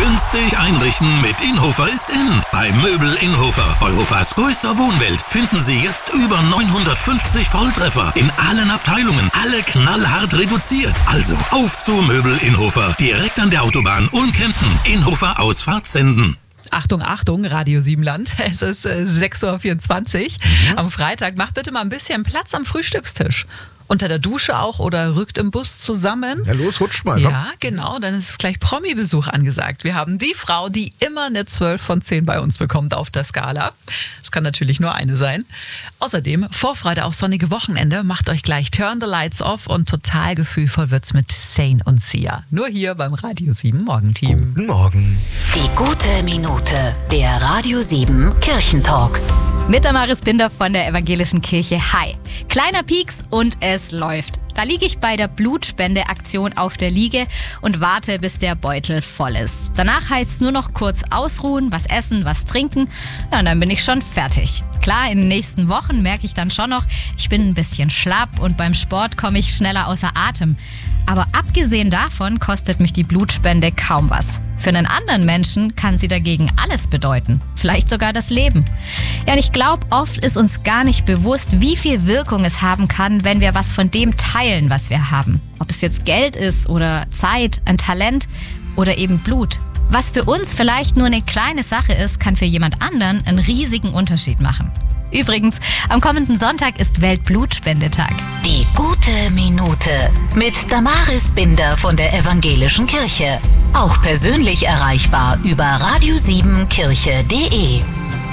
Günstig einrichten mit Inhofer ist in. Bei Möbel Inhofer, Europas größter Wohnwelt, finden Sie jetzt über 950 Volltreffer in allen Abteilungen. Alle knallhart reduziert. Also auf zu Möbel Inhofer. Direkt an der Autobahn Ulm-Kempten. Inhofer Ausfahrt Senden. Achtung, Achtung, Radio Siebenland. Es ist 6.24 Uhr am Freitag. Macht bitte mal ein bisschen Platz am Frühstückstisch. Unter der Dusche auch oder rückt im Bus zusammen. Ja, los, rutscht mal. Ja, genau, dann ist gleich Promi-Besuch angesagt. Wir haben die Frau, die immer eine 12 von 10 bei uns bekommt auf der Skala. Es kann natürlich nur eine sein. Außerdem, Vorfreude auf sonnige Wochenende. Macht euch gleich Turn the Lights Off und total gefühlvoll wird's mit Sane und Sia. Nur hier beim Radio 7 Morgenteam. Guten Morgen. Die gute Minute, der Radio 7 Kirchentalk. Mit Damaris Binder von der Evangelischen Kirche. Hi. Kleiner Pieks und es läuft. Da liege ich bei der Blutspendeaktion auf der Liege und warte, bis der Beutel voll ist. Danach heißt es nur noch kurz ausruhen, was essen, was trinken. Ja, und dann bin ich schon fertig. Klar, in den nächsten Wochen merke ich dann schon noch, ich bin ein bisschen schlapp und beim Sport komme ich schneller außer Atem. Aber abgesehen davon kostet mich die Blutspende kaum was. Für einen anderen Menschen kann sie dagegen alles bedeuten. Vielleicht sogar das Leben. Ja, und ich glaube, oft ist uns gar nicht bewusst, wie viel Wirkung es haben kann, wenn wir was von dem teilen, was wir haben. Ob es jetzt Geld ist oder Zeit, ein Talent oder eben Blut. Was für uns vielleicht nur eine kleine Sache ist, kann für jemand anderen einen riesigen Unterschied machen. Übrigens, am kommenden Sonntag ist Weltblutspendetag. Die gute Minute mit Damaris Binder von der Evangelischen Kirche. Auch persönlich erreichbar über radio7kirche.de.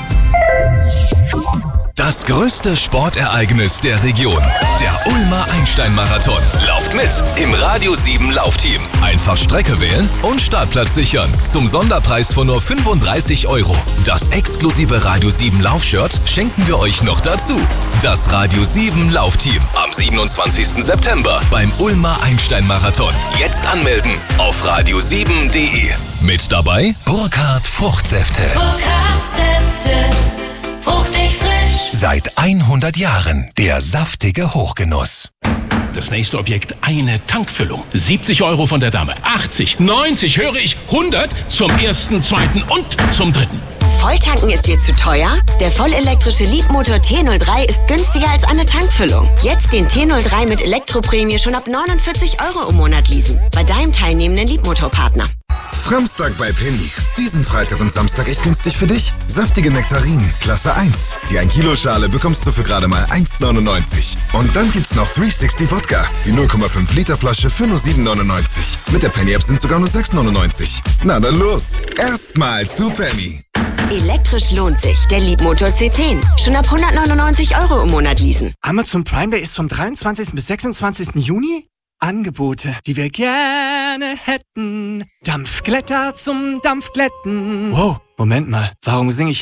Das größte Sportereignis der Region. Der Ulmer Einstein-Marathon. Lauft mit im Radio 7 Laufteam. Einfach Strecke wählen und Startplatz sichern. Zum Sonderpreis von nur 35 €. Das exklusive Radio 7 Laufshirt schenken wir euch noch dazu. Das Radio 7 Laufteam am 27. September beim Ulmer Einstein-Marathon. Jetzt anmelden auf radio7.de. Mit dabei Burkhardt Fruchtsäfte. Burkhardt Säfte, fruchtig frisch. Seit 100 Jahren der saftige Hochgenuss. Das nächste Objekt, eine Tankfüllung. 70 € von der Dame. 80, 90, höre ich, 100 zum ersten, zweiten und zum dritten. Volltanken ist dir zu teuer? Der vollelektrische Leapmotor T03 ist günstiger als eine Tankfüllung. Jetzt den T03 mit Elektroprämie schon ab 49 € im Monat leasen. Bei deinem teilnehmenden Leapmotor-Partner. Samstag bei Penny. Diesen Freitag und Samstag echt günstig für dich. Saftige Nektarinen, Klasse 1. Die 1 Kilo Schale bekommst du für gerade mal 1,99. Und dann gibt's noch 360 Wodka. Die 0,5 Liter Flasche für nur 7,99. Mit der Penny App sind sogar nur 6,99. Na dann los. Erstmal zu Penny. Elektrisch lohnt sich. Der Leapmotor C10. Schon ab 199 € im Monat leasen. Amazon Prime Day ist vom 23. bis 26. Juni. Angebote, die wir gerne hätten. Dampfglätter zum Dampfglätten. Wow, Moment mal. Warum singe ich